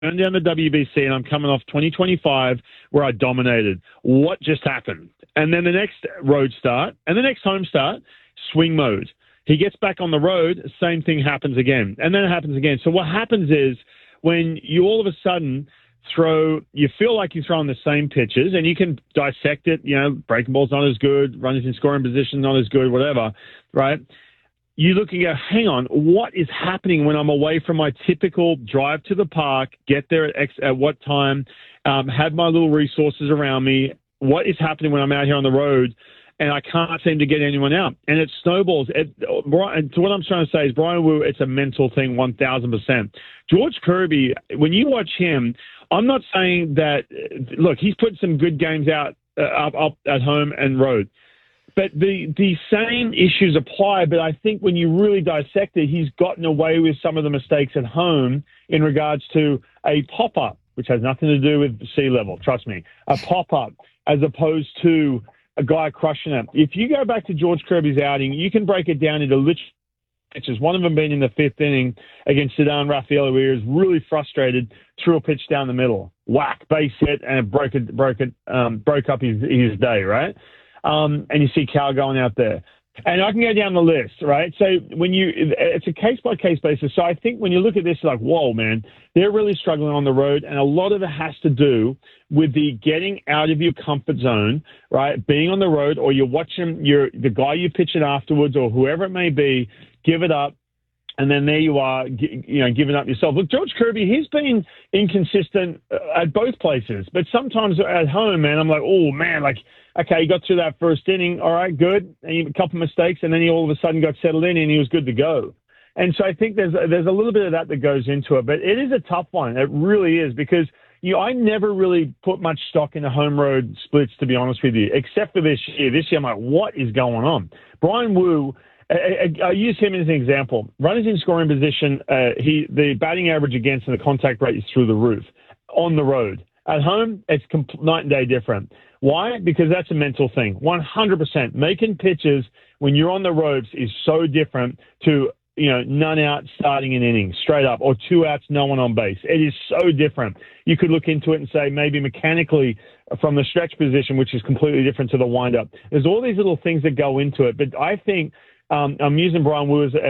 turn down the WBC and I'm coming off 2025 where I dominated. What just happened? And then the next road start and the next home start, swing mode. He gets back on the road, same thing happens again. And then it happens again. So what happens is when you all of a sudden you feel like you're throwing the same pitches and you can dissect it, breaking ball's not as good, runners in scoring position not as good, whatever, right? You look and go, hang on, what is happening when I'm away from my typical drive to the park, get there at what time, have my little resources around me? What is happening when I'm out here on the road and I can't seem to get anyone out? And it snowballs. And so what I'm trying to say is Brian Wu, it's a mental thing, 1,000%. George Kirby, when you watch him, I'm not saying that, look, he's put some good games out up at home and road. But the same issues apply, but I think when you really dissect it, he's gotten away with some of the mistakes at home in regards to a pop-up, which has nothing to do with sea level, trust me, a pop-up as opposed to a guy crushing it. If you go back to George Kirby's outing, you can break it down into literally pitches, one of them being in the fifth inning against Cedar Rafaela, where he was really frustrated, threw a pitch down the middle, whack, base hit, and it broke up his day, right? And you see Cal going out there. And I can go down the list, right? So it's a case-by-case basis. So I think when you look at this, you're like, whoa, man, they're really struggling on the road. And a lot of it has to do with the getting out of your comfort zone, right? Being on the road, or you're watching the guy you pitch it afterwards, or whoever it may be, give it up. And then there you are, giving up yourself. Look, George Kirby, he's been inconsistent at both places. But sometimes at home, man, I'm like, oh, man, okay, he got through that first inning. All right, good. And a couple of mistakes, and then he all of a sudden got settled in and he was good to go. And so I think there's a little bit of that goes into it. But it is a tough one. It really is, because I never really put much stock in the home road splits, to be honest with you, except for this year. This year, I'm like, what is going on? Brian Wu, I use him as an example. Runners in scoring position, the batting average against and the contact rate is through the roof on the road. At home, it's night and day different. Why? Because that's a mental thing. 100%. Making pitches when you're on the ropes is so different to, none out starting an inning straight up, or 2 outs, no one on base. It is so different. You could look into it and say maybe mechanically from the stretch position, which is completely different to the windup. There's all these little things that go into it. But I think I'm using Brian Wu as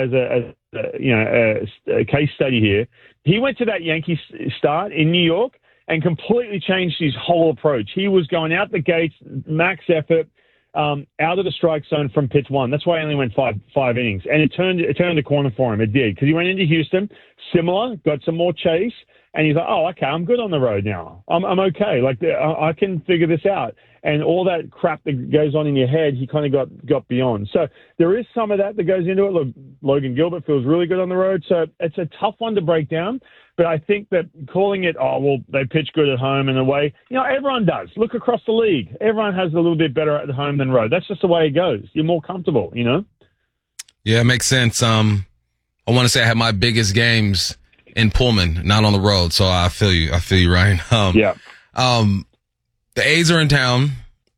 a case study here. He went to that Yankees start in New York and completely changed his whole approach. He was going out the gates, max effort, out of the strike zone from pitch one. That's why he only went five innings. And it turned the corner for him. It did. Because he went into Houston, similar, got some more chase, and he's like, oh, okay, I'm good on the road now. I'm okay. I can figure this out. And all that crap that goes on in your head, he kind of got beyond. So there is some of that goes into it. Look, Logan Gilbert feels really good on the road. So it's a tough one to break down. But I think that calling it, they pitch good at home and away, everyone does. Look across the league. Everyone has a little bit better at home than road. That's just the way it goes. You're more comfortable, Yeah, it makes sense. I want to say I had my biggest games in Pullman, not on the road. So I feel you. Ryan. Yeah. The A's are in town.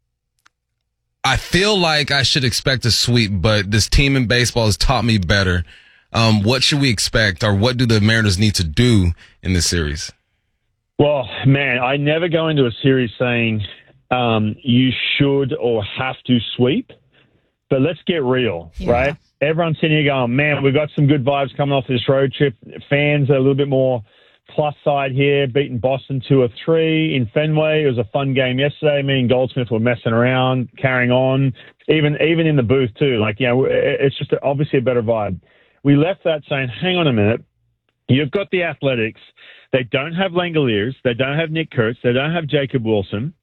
I feel like I should expect a sweep, but this team in baseball has taught me better. What should we expect, or what do the Mariners need to do in this series? Well, man, I never go into a series saying you should or have to sweep, but let's get real, right? Everyone's sitting here going, man, we've got some good vibes coming off this road trip. Fans are a little bit more plus side here, beating Boston 2-3 in Fenway. It was a fun game yesterday. Me and Goldsmith were messing around, carrying on, even in the booth too. It's just obviously a better vibe. We left that saying, hang on a minute, you've got the Athletics. They don't have Langoliers. They don't have Nick Kurtz. They don't have Jacob Wilson.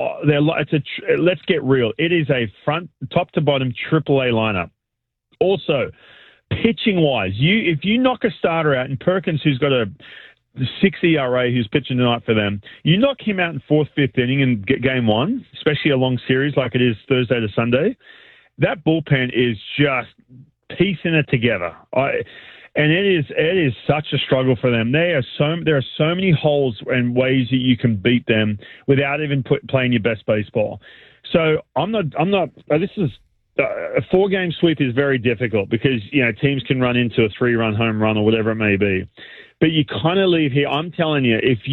Let's get real. It is a front, top to bottom, AAA lineup. Also, pitching wise, if you knock a starter out, and Perkins, who's got a 6 ERA, who's pitching tonight for them, you knock him out in fourth, fifth inning in game one, especially a long series like it is Thursday to Sunday, that bullpen is just piecing it together. And it is such a struggle for them. There are so many holes and ways that you can beat them without even playing your best baseball. So I'm not. This is a 4-game sweep is very difficult because, teams can run into a 3-run home run or whatever it may be. But you kind of leave here. I'm telling you, if